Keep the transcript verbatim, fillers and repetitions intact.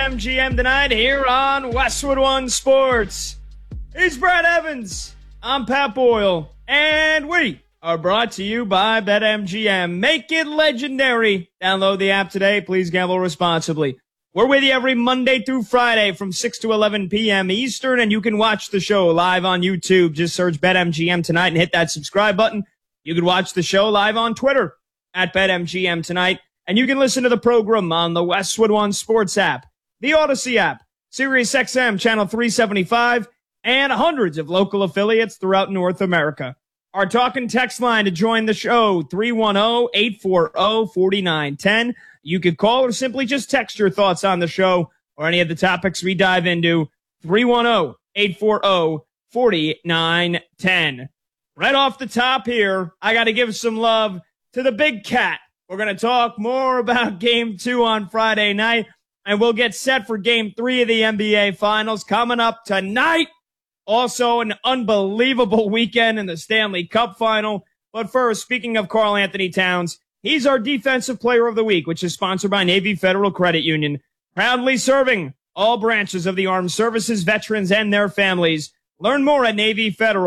M G M tonight here on Westwood One Sports. He's Brad Evans. I'm Pat Boyle. And we are brought to you by BetMGM. Make it legendary. Download the app today. Please gamble responsibly. We're with you every Monday through Friday from six to eleven p.m. Eastern, and you can watch the show live on YouTube. Just search BetMGM tonight and hit that subscribe button. You can watch the show live on Twitter at BetMGM tonight, and you can listen to the program on the Westwood One Sports app, the Odyssey app, Sirius X M Channel three seventy-five, and hundreds of local affiliates throughout North America. Our talk and text line to join the show, three one zero, eight four zero, four nine one zero. You could call or simply just text your thoughts on the show or any of the topics we dive into, three one zero, eight four zero, four nine one zero. Right off the top here, I got to give some love to the big cat. We're going to talk more about game two on Friday night, and we'll get set for game three of the N B A Finals coming up tonight. Also, an unbelievable weekend in the Stanley Cup Final. But first, speaking of Karl Anthony Towns, he's our Defensive Player of the Week, which is sponsored by Navy Federal Credit Union, proudly serving all branches of the armed services, veterans, and their families. Learn more at Navy Federal.